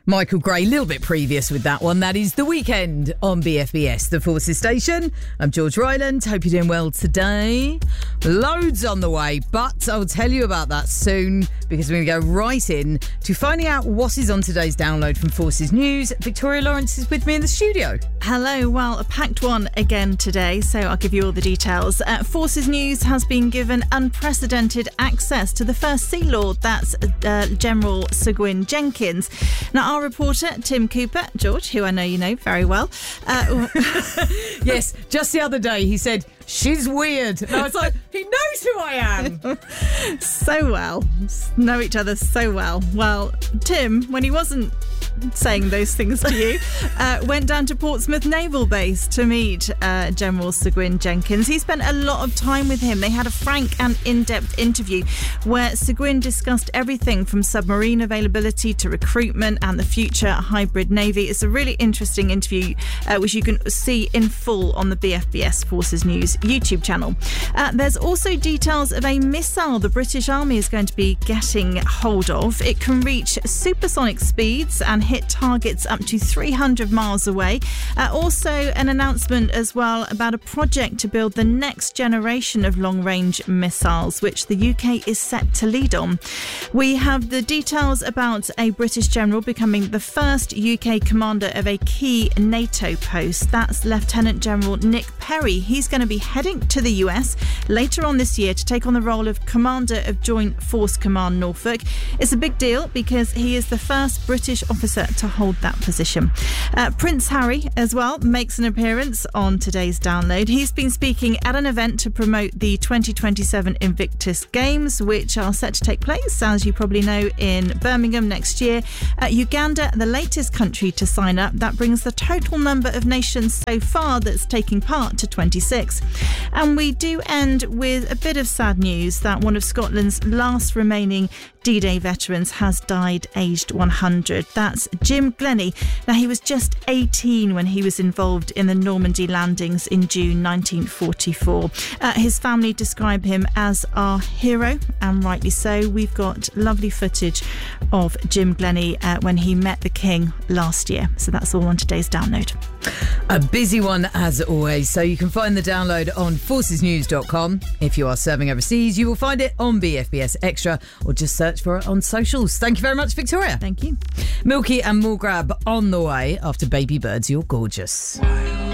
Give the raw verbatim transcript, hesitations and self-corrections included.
Michael Gray, a little bit previous with that one. That is The Weekend on B F B S, the Forces Station. I'm George Ryland. Hope you're doing well today. Loads on the way, but I'll tell you about that soon because we're going to go right in to finding out what is on today's download from Forces News. Victoria Lawrence is with me in the studio. Hello. Well, a packed one again today, so I'll give you all the details. Uh, Forces News has been given unprecedented access to the first Sea Lord. That's uh, General Seguin Jenkins. Now, our reporter, Tim Cooper, George, who I know you know very well. Uh, yes, just the other day he said, she's weird. And I was like, he knows who I am. So well. Know each other so well. Well, Tim, when he wasn't saying those things to you, uh, went down to Portsmouth Naval Base to meet uh, General Seguin Jenkins. He spent a lot of time with him. They had a frank and in-depth interview where Seguin discussed everything from submarine availability to recruitment and the future hybrid navy. It's a really interesting interview uh, which you can see in full on the B F B S Forces News YouTube channel. Uh, there's also details of a missile the British Army is going to be getting hold of. It can reach supersonic speeds and hit targets up to three hundred miles away. Uh, also an announcement as well about a project to build the next generation of long-range missiles, which the U K is set to lead on. We have the details about a British general becoming the first U K commander of a key NATO post. That's Lieutenant General Nick Perry. He's going to be heading to the U S later on this year to take on the role of Commander of Joint Force Command Norfolk. It's a big deal because he is the first British officer to hold that position. Uh, Prince Harry as well makes an appearance on today's download. He's been speaking at an event to promote the twenty twenty-seven Invictus Games, which are set to take place, as you probably know, in Birmingham next year. Uh, Uganda, the latest country to sign up. That brings the total number of nations so far that's taking part to twenty-six. And we do end with a bit of sad news that one of Scotland's last remaining D-Day veterans has died aged one hundred. That's Jim Glennie. Now, he was just eighteen when he was involved in the Normandy landings in June nineteen forty-four. Uh, his family describe him as our hero, and rightly so. We've got lovely footage of Jim Glennie uh, when he met the King last year. So that's all on today's download. A busy one as always, so you can find the download on forces news dot com. If you are serving overseas, you will find it on B F B S Extra, or just search for it on socials. Thank you very much, Victoria. Thank you. Milky and Morgrab on the way after Baby Birds, You're Gorgeous.